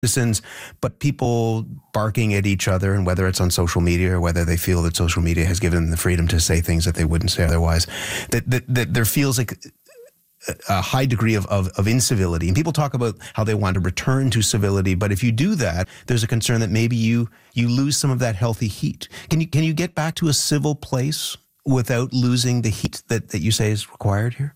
citizens, but people barking at each other, and whether it's on social media or whether they feel that social media has given them the freedom to say things that they wouldn't say otherwise, that there feels like a high degree of incivility. And people talk about how they want to return to civility, but if you do that, there's a concern that maybe you lose some of that healthy heat. Can you get back to a civil place without losing the heat that you say is required here?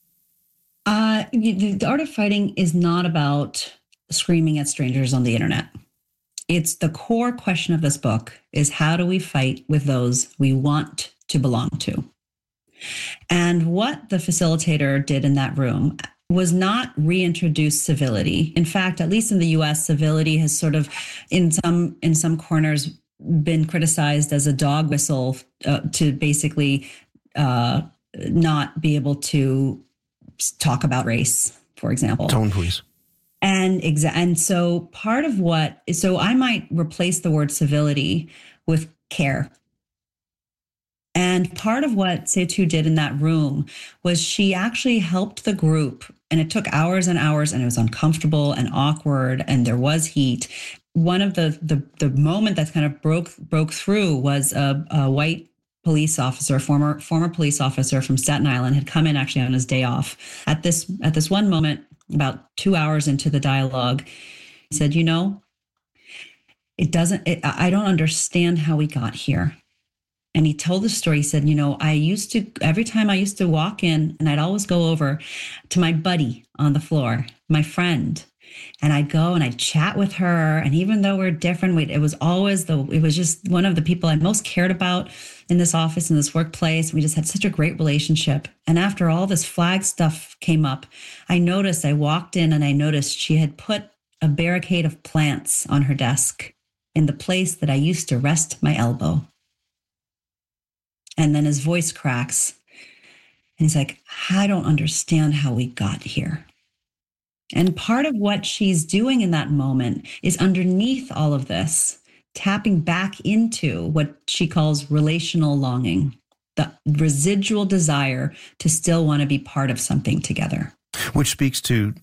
The art of fighting is not about screaming at strangers on the internet. It's the core question of this book is how do we fight with those we want to belong to? And what the facilitator did in that room was not reintroduce civility. In fact, at least in the US, civility has sort of, in some corners, been criticized as a dog whistle to basically not be able to talk about race, for example. Tone police. And so so I might replace the word civility with care. And part of what Setu did in that room was she actually helped the group, and it took hours and hours, and it was uncomfortable and awkward, and there was heat. One of the moment that kind of broke through was a white police officer, former police officer from Staten Island, had come in actually on his day off. At this one moment, about 2 hours into the dialogue, he said, I don't understand how we got here. And he told the story. He said, every time I used to walk in, and I'd always go over to my buddy on the floor, my friend, and I'd go and I'd chat with her. And even though we're different, it was just one of the people I most cared about in this office, in this workplace. We just had such a great relationship. And after all this flag stuff came up, I walked in and I noticed she had put a barricade of plants on her desk in the place that I used to rest my elbow. And then his voice cracks. And he's like, I don't understand how we got here. And part of what she's doing in that moment is underneath all of this, tapping back into what she calls relational longing, the residual desire to still want to be part of something together. Which speaks to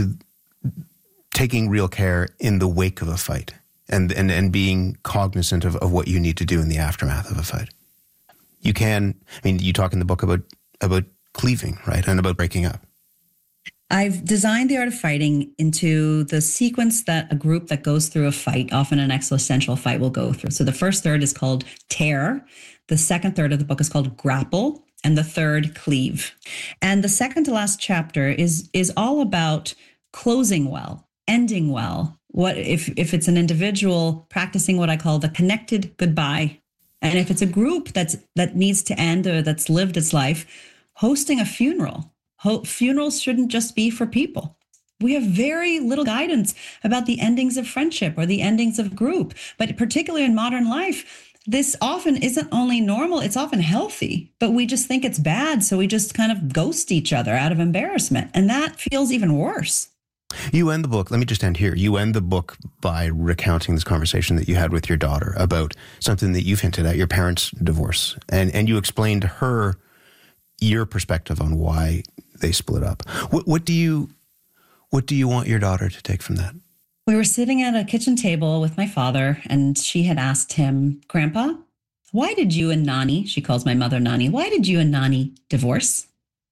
taking real care in the wake of a fight and being cognizant of what you need to do in the aftermath of a fight. You talk in the book about cleaving, right? And about breaking up. I've designed the art of fighting into the sequence that a group that goes through a fight, often an existential fight, will go through. So the first third is called tear. The second third of the book is called grapple. And the third, cleave. And the second to last chapter is all about closing well, ending well. What if it's an individual practicing what I call the connected goodbye? And if it's a group that needs to end or that's lived its life, hosting a funeral. Funerals shouldn't just be for people. We have very little guidance about the endings of friendship or the endings of group. But particularly in modern life, this often isn't only normal, it's often healthy. But we just think it's bad, so we just kind of ghost each other out of embarrassment. And that feels even worse. You end the book, let me just end here. You end the book by recounting this conversation that you had with your daughter about something that you've hinted at, your parents' divorce. And you explained to her your perspective on why they split up. What do you want your daughter to take from that? We were sitting at a kitchen table with my father, and she had asked him, Grandpa, why did you and Nani, she calls my mother Nani, why did you and Nani divorce?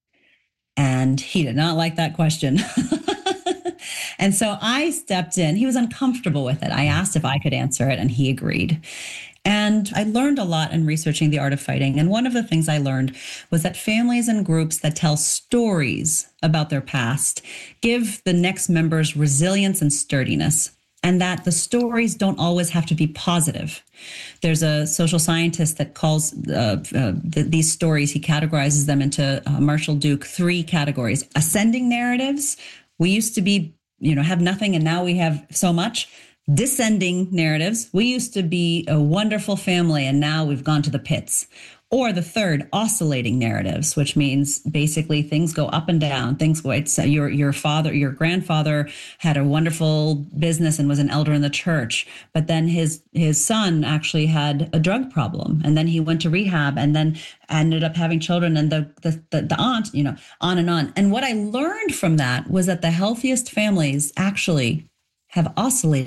And he did not like that question. And so I stepped in. He was uncomfortable with it. I asked if I could answer it, and he agreed. And I learned a lot in researching the art of fighting. And one of the things I learned was that families and groups that tell stories about their past give the next members resilience and sturdiness, and that the stories don't always have to be positive. There's a social scientist that calls these stories, he categorizes them into, Marshall Duke, 3 categories. Ascending narratives, we used to be, have nothing and now we have so much. Descending narratives, we used to be a wonderful family and now we've gone to the pits. Or the third, oscillating narratives, which means basically things go up and down. Things go, your grandfather had a wonderful business and was an elder in the church, but then his son actually had a drug problem, and then he went to rehab, and then ended up having children, and the aunt, on and on. And what I learned from that was that the healthiest families actually have oscillated